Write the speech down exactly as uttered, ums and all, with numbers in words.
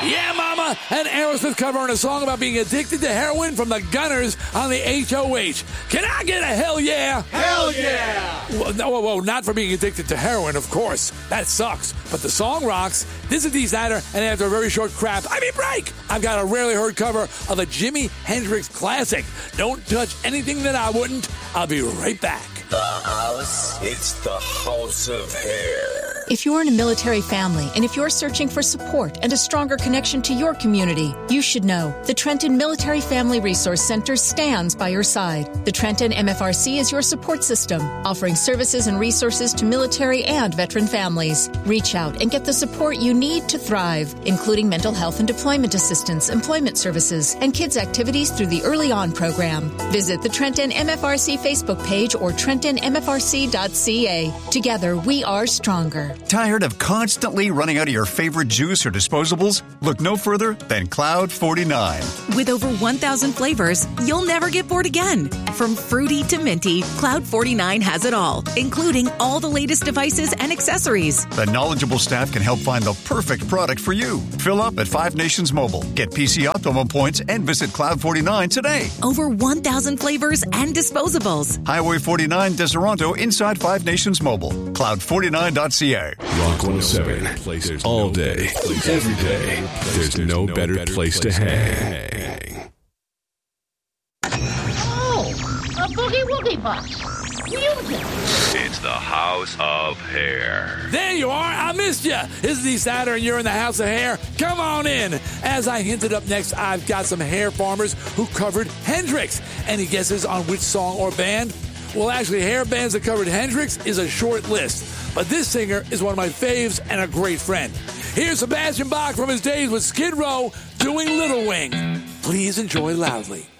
Yeah, mama, an Aerosmith cover on a song about being addicted to heroin from the Gunners on the H O H. Can I get a hell yeah? Hell yeah! Well, no, whoa, whoa, not for being addicted to heroin, of course. That sucks. But the song rocks. This is Dee Snider, and after a very short crap, I mean break, I've got a rarely heard cover of a Jimi Hendrix classic. Don't touch anything that I wouldn't. I'll be right back. The house, it's the house of hair. If you're in a military family and if you're searching for support and a stronger connection to your community, you should know the Trenton Military Family Resource Center stands by your side. The Trenton M F R C is your support system, offering services and resources to military and veteran families. Reach out and get the support you need to thrive, including mental health and deployment assistance, employment services, and kids' activities through the Early On program. Visit the Trenton M F R C Facebook page or trenton m f r c dot c a. Together, we are stronger. Tired of constantly running out of your favorite juice or disposables? Look no further than Cloud forty-nine. With over one thousand flavors, you'll never get bored again. From fruity to minty, Cloud forty-nine has it all, including all the latest devices and accessories. The knowledgeable staff can help find the perfect product for you. Fill up at Five Nations Mobile. Get P C Optimum points and visit Cloud forty-nine today. Over one thousand flavors and disposables. Highway forty-nine, Deseronto, inside Five Nations Mobile. cloud forty-nine dot c a. Rock one oh seven, all day, every day. There's no better place to hang. Oh, a boogie woogie box. Music. It's the House of Hair. There you are. I missed you. This is Dee Snider, and you're in the House of Hair. Come on in. As I hinted up next, I've got some hair farmers who covered Hendrix. Any guesses on which song or band? Well, actually, hair bands that covered Hendrix is a short list. But this singer is one of my faves and a great friend. Here's Sebastian Bach from his days with Skid Row doing Little Wing. Please enjoy loudly.